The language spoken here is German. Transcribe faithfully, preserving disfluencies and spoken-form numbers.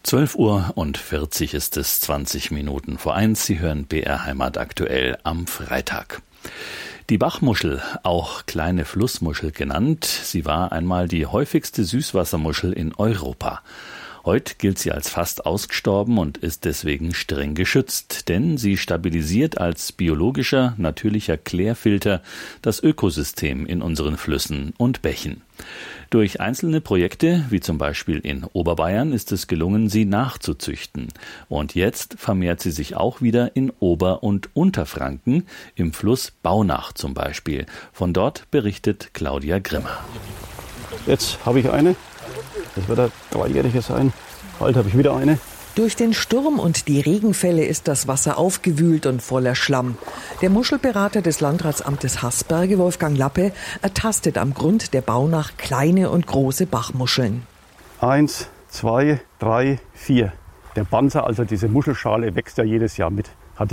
zwölf Uhr und vierzig ist es, zwanzig Minuten vor eins. Sie hören B R Heimat aktuell am Freitag. Die Bachmuschel, auch kleine Flussmuschel genannt, sie war einmal die häufigste Süßwassermuschel in Europa. Heute gilt sie als fast ausgestorben und ist deswegen streng geschützt, denn sie stabilisiert als biologischer, natürlicher Klärfilter das Ökosystem in unseren Flüssen und Bächen. Durch einzelne Projekte, wie zum Beispiel in Oberbayern, ist es gelungen, sie nachzuzüchten. Und jetzt vermehrt sie sich auch wieder in Ober- und Unterfranken, im Fluss Baunach zum Beispiel. Von dort berichtet Claudia Grimmer. Jetzt habe ich eine. Das wird eine dreijährige sein. Bald habe ich wieder eine. Durch den Sturm und die Regenfälle ist das Wasser aufgewühlt und voller Schlamm. Der Muschelberater des Landratsamtes Haßberge, Wolfgang Lappe, ertastet am Grund der Baunach kleine und große Bachmuscheln. Eins, zwei, drei, vier. Der Banzer, also diese Muschelschale, wächst ja jedes Jahr mit.